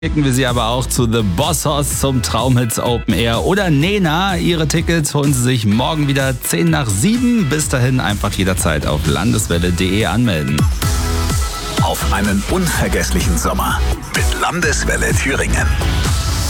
Schicken wir Sie aber auch zu The Boss Hoss zum Traumhits Open Air oder Nena. Ihre Tickets holen Sie sich morgen wieder 6:50. Bis dahin einfach jederzeit auf landeswelle.de anmelden. Auf einen unvergesslichen Sommer mit Landeswelle Thüringen.